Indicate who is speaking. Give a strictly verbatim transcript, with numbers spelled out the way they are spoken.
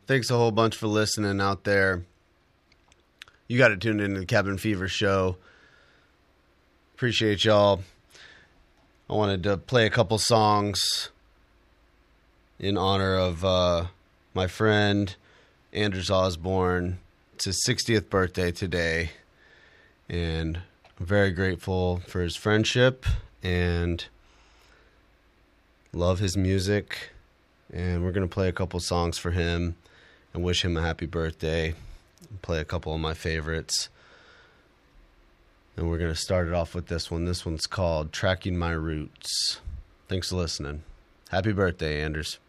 Speaker 1: Thanks a whole bunch for listening out there. You got to tune into the Cabin Fever show. Appreciate y'all. I wanted to play a couple songs in honor of uh, my friend Anders Osborne. It's his sixtieth birthday today, and I'm very grateful for his friendship and love his music. And we're going to play a couple songs for him and wish him a happy birthday. Play a couple of my favorites. And we're going to start it off with this one. This one's called Tracking My Roots. Thanks for listening. Happy birthday, Anders.